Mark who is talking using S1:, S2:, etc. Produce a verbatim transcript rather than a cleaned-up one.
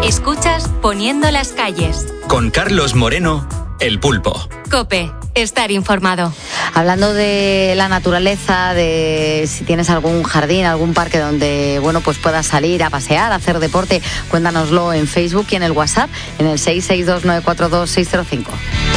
S1: Escuchas Poniendo las calles.
S2: Con Carlos Moreno, El Pulpo.
S1: COPE, estar informado.
S3: Hablando de la naturaleza, de si tienes algún jardín, algún parque donde, bueno, pues puedas salir a pasear, a hacer deporte, cuéntanoslo en Facebook y en el WhatsApp, en el seis seis dos nueve cuatro dos seis cero cinco.